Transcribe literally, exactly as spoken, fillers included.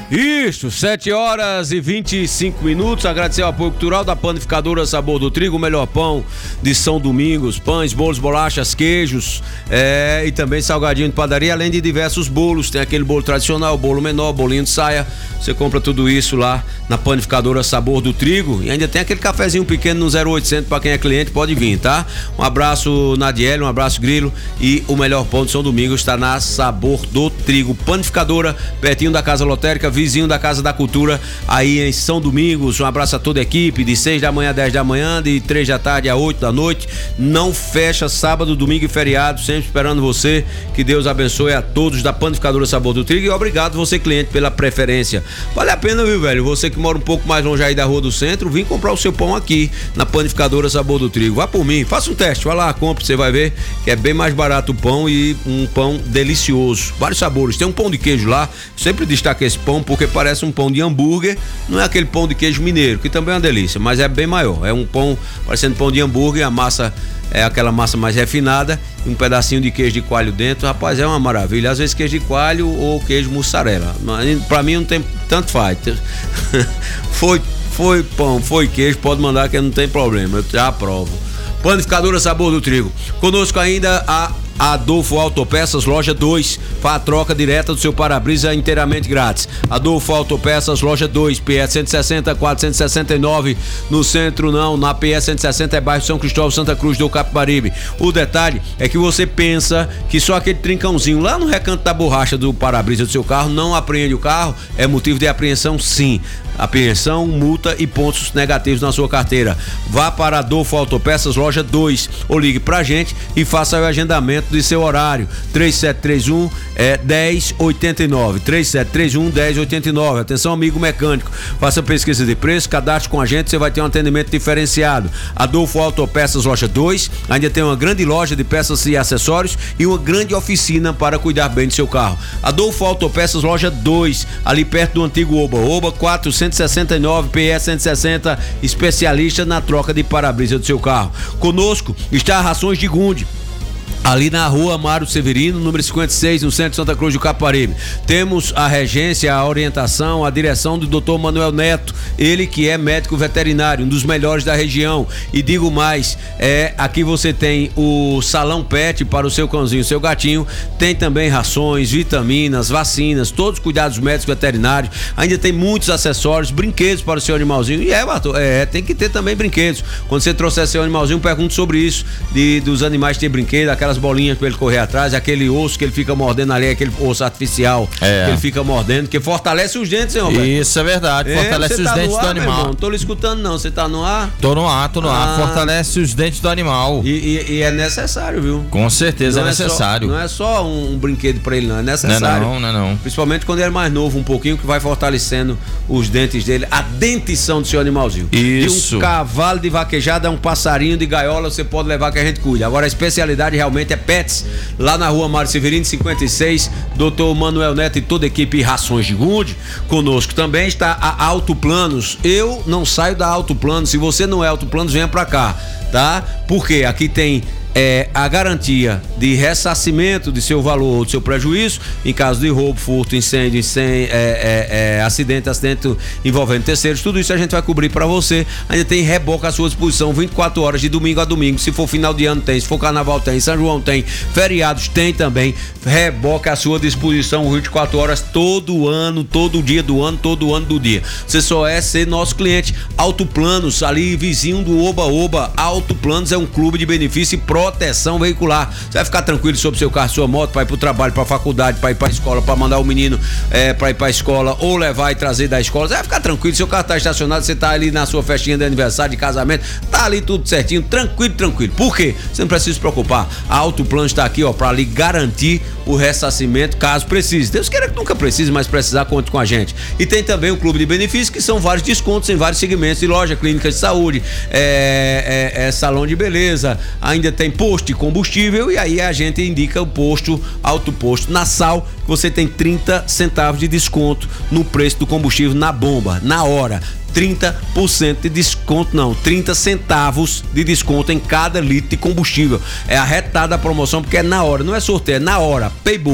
Isso, sete horas e vinte e cinco minutos. Agradecer o apoio cultural da Panificadora Sabor do Trigo, o melhor pão de São Domingos, pães, bolos, bolachas, queijos é, e também salgadinho de padaria, além de diversos bolos. Tem aquele bolo tradicional, bolo menor, bolinho de saia. Você compra tudo isso lá na Panificadora Sabor do Trigo. E ainda tem aquele cafezinho pequeno no zero oitocentos para quem é cliente, pode vir, tá? Um abraço Nadiele, um abraço Grilo, e o melhor pão de São Domingos está na Sabor do Trigo. Panificadora, pertinho da Casa Lotérica, vizinho da Casa da Cultura, aí em São Domingos. Um abraço a toda a equipe, de seis da manhã a dez da manhã, de três da tarde a oito da noite. Não fecha sábado, domingo e feriado, sempre esperando você. Que Deus abençoe a todos da Panificadora Sabor do Trigo, e obrigado você, cliente, pela preferência. Vale a pena, viu, velho? Você que mora um pouco mais longe aí da Rua do Centro, vim comprar o seu pão aqui na Panificadora Sabor do Trigo. Vá por mim, faça um teste, vai lá, compre, você vai ver que é bem mais barato o pão, e um pão delicioso, vários sabores. Tem um pão de queijo lá, sempre destaco esse pão porque parece um pão de hambúrguer, não é aquele pão de queijo mineiro, que também é uma delícia, mas é bem maior, é um pão parecendo pão de hambúrguer, a massa é aquela massa mais refinada e um pedacinho de queijo de coalho dentro. Rapaz, é uma maravilha, às vezes queijo de coalho ou queijo mussarela, pra mim não tem, tanto faz. foi, foi pão, foi queijo, pode mandar que não tem problema, eu já aprovo. Panificadora Sabor do Trigo. Conosco ainda a Adolfo Autopeças, loja dois, para a troca direta do seu para-brisa inteiramente grátis. Adolfo Autopeças, loja dois, P S cento e sessenta, quatrocentos e sessenta e nove, no centro não, na P S cento e sessenta é bairro São Cristóvão, Santa Cruz do Capibaribe. O detalhe é que você pensa que só aquele trincãozinho lá no recanto da borracha do para-brisa do seu carro não apreende o carro, é motivo de apreensão, sim. Apreensão, multa e pontos negativos na sua carteira. Vá para Adolfo Autopeças, loja dois, ou ligue pra gente e faça o agendamento de seu horário. três sete três um é dez oitenta e nove, três sete três um dez oitenta e nove. Atenção, amigo mecânico, faça pesquisa de preço, cadastre com a gente, você vai ter um atendimento diferenciado. Adolfo Autopeças, loja dois, ainda tem uma grande loja de peças e acessórios e uma grande oficina para cuidar bem do seu carro. Adolfo Autopeças, loja dois, ali perto do antigo Oba, Oba quatrocentos e sessenta e nove, P S cento e sessenta, especialista na troca de para-brisa do seu carro. Conosco está a Rações de Gundi, ali na rua Mário Severino, número cinquenta e seis, no centro de Santa Cruz do Capibaribe. Temos a regência, a orientação, a direção do doutor Manuel Neto, ele que é médico veterinário, um dos melhores da região. E digo mais, é, aqui você tem o salão pet para o seu cãozinho, seu gatinho, tem também rações, vitaminas, vacinas, todos os cuidados médicos veterinários, ainda tem muitos acessórios, brinquedos para o seu animalzinho. E é, é tem que ter também brinquedos. Quando você trouxer seu animalzinho, pergunte sobre isso, de, dos animais ter brinquedo, aquelas bolinhas para ele correr atrás, aquele osso que ele fica mordendo ali, aquele osso artificial é. que ele fica mordendo, que fortalece os dentes, hein, Roberto? Isso é verdade, fortalece é, os tá dentes ar, do animal. Não tô lhe escutando não, você tá no ar? Tô no ar, tô no ah. ar, fortalece os dentes do animal. E, e, e é necessário, viu? Com certeza não é necessário. É só, não é só um, um brinquedo para ele, não, é necessário. Não, não, não, não. Principalmente quando ele é mais novo um pouquinho, que vai fortalecendo os dentes dele, a dentição do seu animalzinho. Isso. De um cavalo de vaquejada, um passarinho de gaiola, você pode levar que a gente cuida. Agora a especialidade realmente é pets, lá na rua Mário Severino, cinquenta e seis, doutor Manuel Neto e toda a equipe Rações de Gundi. Conosco também está a Autoplanos. Eu não saio da Autoplanos, se você não é Autoplanos, venha pra cá, tá? Porque aqui tem É, a garantia de ressarcimento de seu valor ou de seu prejuízo em caso de roubo, furto, incêndio, incêndio é, é, é, acidente, acidente envolvendo terceiros, tudo isso a gente vai cobrir para você. Ainda tem reboque à sua disposição vinte e quatro horas de domingo a domingo, se for final de ano tem, se for carnaval tem, São João tem, feriados tem também, reboque à sua disposição vinte e quatro horas todo ano, todo dia do ano, todo ano do dia. Você só é ser nosso cliente. Autoplanos, ali vizinho do Oba Oba. Autoplanos é um clube de benefício e proteção veicular. Você vai ficar tranquilo sobre seu carro, sua moto, para ir pro trabalho, pra faculdade, para ir pra escola, para mandar o menino é, para ir pra escola ou levar e trazer da escola. Você vai ficar tranquilo, seu carro tá estacionado, você tá ali na sua festinha de aniversário, de casamento, tá ali tudo certinho, tranquilo, tranquilo. Por quê? Você não precisa se preocupar. A Autoplano está aqui, ó, para lhe garantir o ressarcimento caso precise. Deus queira que nunca precise, mas precisar, conte com a gente. E tem também o Clube de Benefícios, que são vários descontos em vários segmentos de loja, clínicas de saúde, é, é, é, salão de beleza, ainda tem posto de combustível, e aí a gente indica o posto, autoposto Nassau, que você tem trinta centavos de desconto no preço do combustível na bomba, na hora. trinta por cento de desconto, não, trinta centavos de desconto em cada litro de combustível. É arretada a promoção porque é na hora, não é sorteio, é na hora. Paybook.